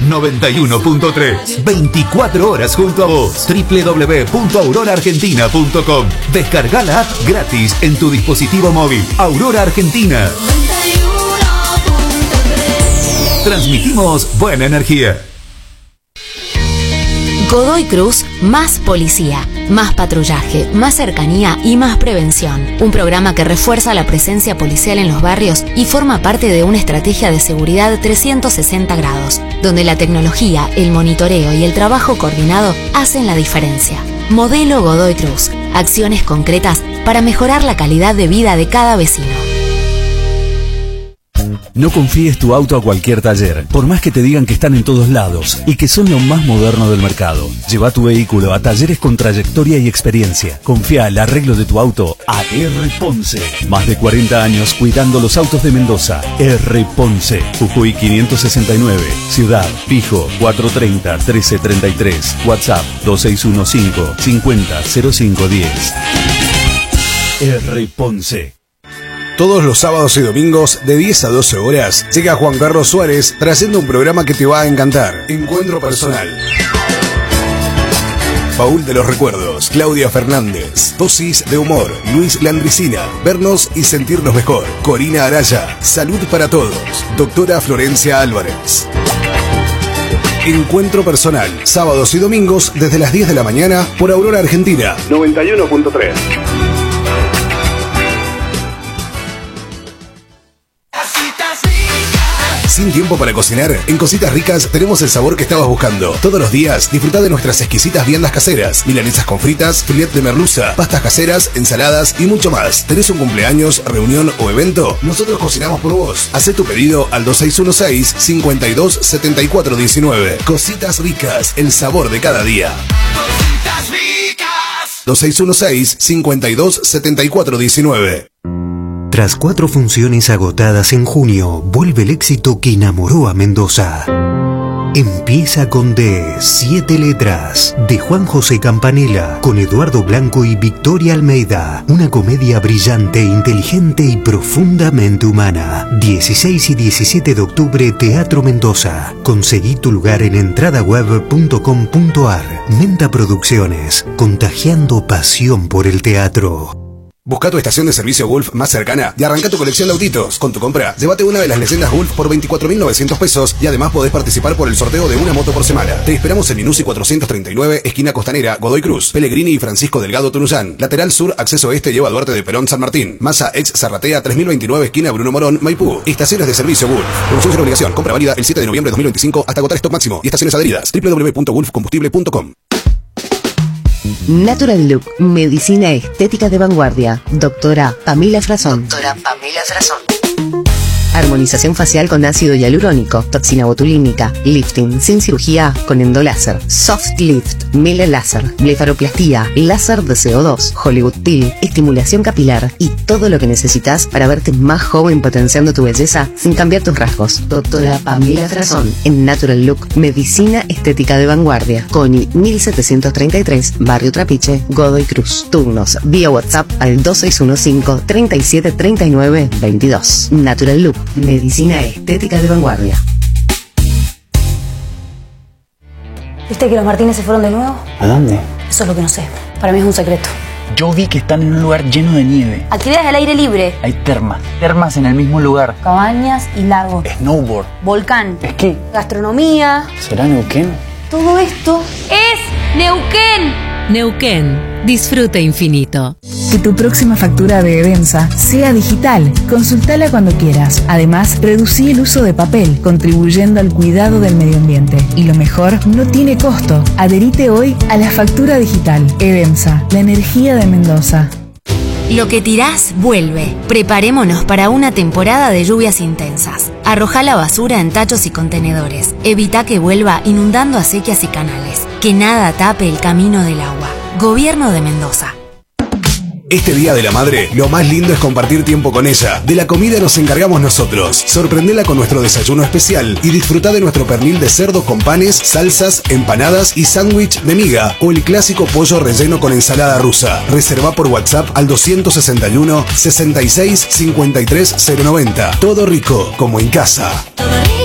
91.3. 24 horas junto a vos. www.auroraargentina.com. Descarga la app gratis en tu dispositivo móvil. Aurora Argentina. 91.3. Transmitimos buena energía. Godoy Cruz, más policía, más patrullaje, más cercanía y más prevención. Un programa que refuerza la presencia policial en los barrios y forma parte de una estrategia de seguridad 360 grados, donde la tecnología, el monitoreo y el trabajo coordinado hacen la diferencia. Modelo Godoy Cruz, acciones concretas para mejorar la calidad de vida de cada vecino. No confíes tu auto a cualquier taller, por más que te digan que están en todos lados y que son lo más moderno del mercado. Lleva tu vehículo a talleres con trayectoria y experiencia. Confía el arreglo de tu auto a R. Ponce. Más de 40 años cuidando los autos de Mendoza. R. Ponce, Jujuy 569. Ciudad, fijo 430-1333. WhatsApp 2615-500510. R. Ponce. Todos los sábados y domingos de 10 a 12 horas llega Juan Carlos Suárez trayendo un programa que te va a encantar. Encuentro Personal. Baúl de los Recuerdos, Claudia Fernández. Dosis de Humor, Luis Landricina. Vernos y sentirnos mejor, Corina Araya. Salud para Todos, doctora Florencia Álvarez. Encuentro Personal, sábados y domingos desde las 10 de la mañana por Aurora Argentina 91.3. Sin tiempo para cocinar, en Cositas Ricas tenemos el sabor que estabas buscando. Todos los días disfruta de nuestras exquisitas viandas caseras, milanesas con fritas, filet de merluza, pastas caseras, ensaladas y mucho más. ¿Tenés un cumpleaños, reunión o evento? Nosotros cocinamos por vos. Hacé tu pedido al 2616-527419. Cositas Ricas, el sabor de cada día. Cositas Ricas. 2616-527419. Tras 4 funciones agotadas en junio, vuelve el éxito que enamoró a Mendoza. Empieza con D, 7 letras, de Juan José Campanella, con Eduardo Blanco y Victoria Almeida. Una comedia brillante, inteligente y profundamente humana. 16 y 17 de octubre, Teatro Mendoza. Conseguí tu lugar en entradaweb.com.ar. Menta Producciones, contagiando pasión por el teatro. Busca tu estación de servicio Gulf más cercana y arranca tu colección de autitos. Con tu compra, llévate una de las leyendas Gulf por 24.900 pesos y además podés participar por el sorteo de una moto por semana. Te esperamos en Inusi 439, esquina Costanera, Godoy Cruz, Pellegrini y Francisco Delgado Tunuyán. Lateral sur, acceso este, lleva a Duarte de Perón San Martín. Masa ex Zarratea 3029, esquina Bruno Morón, Maipú. Estaciones de servicio Gulf. Promoción sin obligación. Compra válida el 7 de noviembre de 2025 hasta agotar stock máximo. Y estaciones adheridas. www.gulfcombustible.com. Natural Look, medicina estética de vanguardia. Doctora Pamela Frazón. Armonización facial con ácido hialurónico, toxina botulínica, lifting sin cirugía con endoláser, soft lift, mele láser, blefaroplastía, láser de CO2, Hollywood Peel, estimulación capilar y todo lo que necesitas para verte más joven potenciando tu belleza sin cambiar tus rasgos. Doctora Pamela Frazón en Natural Look, medicina estética de vanguardia. Coni 1733, Barrio Trapiche, Godoy Cruz. Turnos vía WhatsApp al 2615 37 39 22. Natural Look, medicina estética de vanguardia. ¿Viste que los Martínez se fueron de nuevo? ¿A dónde? Eso es lo que no sé. Para mí es un secreto. Yo vi que están en un lugar lleno de nieve. Actividades al aire libre. Hay termas en el mismo lugar. Cabañas y lagos. Snowboard. Volcán. Esquí. Gastronomía. ¿Será Neuquén? Todo esto es Neuquén. Neuquén, disfrute infinito. Que tu próxima factura de Edensa sea digital. Consultala cuando quieras. Además, reducí el uso de papel, contribuyendo al cuidado del medio ambiente. Y lo mejor, no tiene costo. Adherite hoy a la factura digital. Edensa, la energía de Mendoza. Lo que tirás, vuelve. Preparémonos para una temporada de lluvias intensas. Arrojá la basura en tachos y contenedores. Evita que vuelva inundando acequias y canales. Que nada tape el camino del agua. Gobierno de Mendoza. Este Día de la Madre, lo más lindo es compartir tiempo con ella. De la comida nos encargamos nosotros. Sorprendela con nuestro desayuno especial y disfruta de nuestro pernil de cerdo con panes, salsas, empanadas y sándwich de miga o el clásico pollo relleno con ensalada rusa. Reserva por WhatsApp al 261 66 53 090. Todo rico, como en casa.